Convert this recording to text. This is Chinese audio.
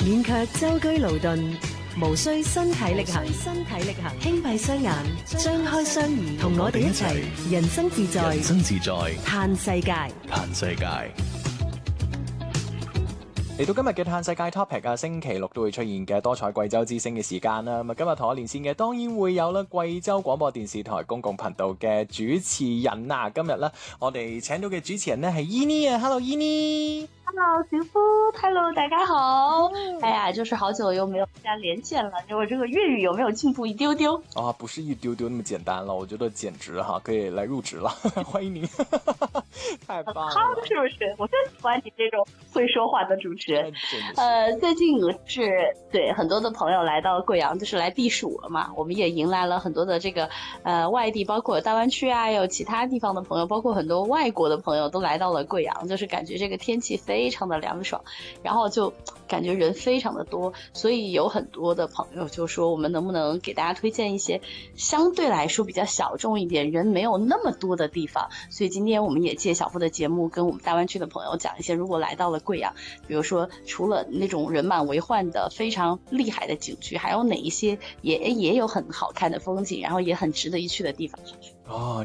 免卻舟車勞頓，無需身體力行，輕閉雙眼，張開雙耳，同我哋一齊人生自在，嘆世界。 嚟到今日嘅嘆世界 topic 啊，星期六都會出現嘅多彩貴州之聲嘅時間啦。咁啊，今日同我連線嘅當然會有啦，貴州廣播電視台公共頻道嘅主持人啊。今日咧，我哋請到嘅主持人咧係伊妮啊。Hello， 伊妮。 Hello， 小夫 ，Hello， 大家好。哎呀，就是好久又沒有大家連線了，我這個粵語有沒有進步一丟丟？ 啊，不是一丟丟那麼簡單了，我覺得簡直哈可以來入職了，歡迎您，太棒了， 是不是？我最喜歡你這種會說話的主持人。最近是對很多的朋友來到貴陽，就是來避暑了嘛，我們也迎來了很多的這個外地，包括大灣區啊，還有其他地方的朋友，包括很多外國的朋友都來到了貴陽，就是感覺這個天氣非常的涼爽，然後就感覺人非常的多，所以有很多的朋友就說我們能不能給大家推薦一些相對來說比較小眾一點，人沒有那麼多的地方。所以今天我們也借小夫的節目跟我們大灣區的朋友講一些，如果來到了貴陽，比如說除了那種人滿為患的非常厲害的景區，還有哪一些也有很好看的風景，然後也很值得一去的地方。 哦。